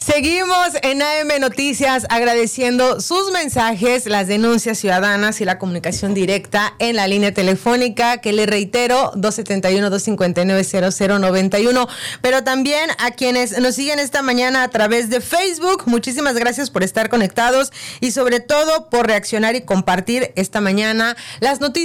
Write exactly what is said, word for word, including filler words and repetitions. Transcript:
Seguimos en A M Noticias agradeciendo sus mensajes, las denuncias ciudadanas y la comunicación directa en la línea telefónica que le reitero dos siete uno, dos cinco nueve, cero cero nueve uno, pero también a quienes nos siguen esta mañana a través de Facebook. Muchísimas gracias por estar conectados y sobre todo por reaccionar y compartir esta mañana las noticias